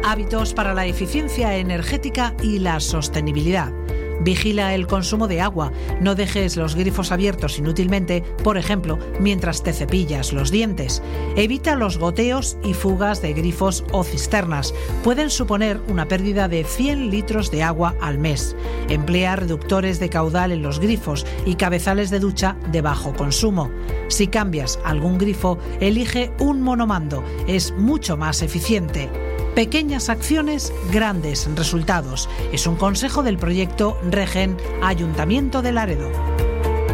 Hábitos para la eficiencia energética y la sostenibilidad. Vigila el consumo de agua. No dejes los grifos abiertos inútilmente, por ejemplo, mientras te cepillas los dientes. Evita los goteos y fugas de grifos o cisternas. Pueden suponer una pérdida de 100 litros de agua al mes. Emplea reductores de caudal en los grifos y cabezales de ducha de bajo consumo. Si cambias algún grifo, elige un monomando. Es mucho más eficiente. Pequeñas acciones, grandes resultados. Es un consejo del proyecto Regen Ayuntamiento de Laredo.